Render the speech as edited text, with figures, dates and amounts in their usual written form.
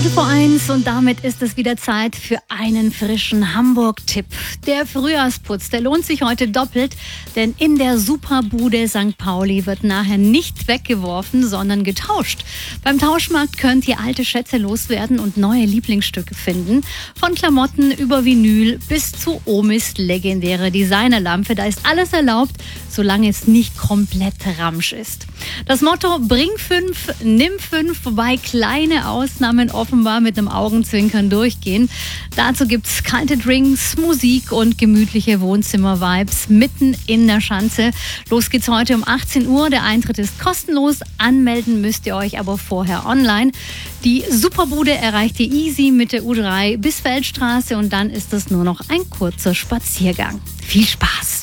1:15 und damit ist es wieder Zeit für einen frischen Hamburg-Tipp. Der Frühjahrsputz, der lohnt sich heute doppelt, denn in der Superbude St. Pauli wird nachher nicht weggeworfen, sondern getauscht. Beim Tauschmarkt könnt ihr alte Schätze loswerden und neue Lieblingsstücke finden. Von Klamotten über Vinyl bis zu Omis legendäre Designerlampe. Da ist alles erlaubt, solange es nicht komplett Ramsch ist. Das Motto: bring 5, nimm 5, wobei kleine Ausnahmen offenbar mit einem Augenzwinkern durchgehen. Dazu gibt's kalte Drinks, Musik und gemütliche Wohnzimmer-Vibes mitten in der Schanze. Los geht's heute um 18 Uhr. Der Eintritt ist kostenlos. Anmelden müsst ihr euch aber vorher online. Die Superbude erreicht ihr easy mit der U3 bis Feldstraße und dann ist es nur noch ein kurzer Spaziergang. Viel Spaß!